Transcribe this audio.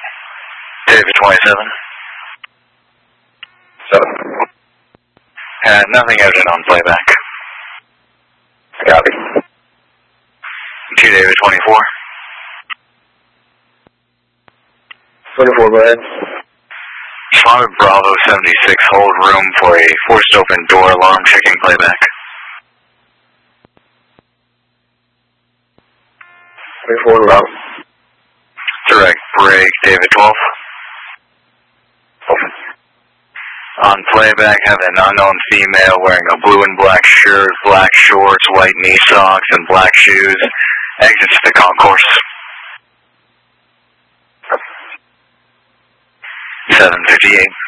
David 27. 7. Nothing evident on playback. Copy. 2 David 24. 24, go ahead. Slaughter Bravo 76, hold room for a forced open door alarm, checking playback. 24, route. Direct break, David 12. Open. On playback, have an unknown female wearing a blue and black shirt, black shorts, white knee socks, and black shoes. Exits the concourse. 7:58.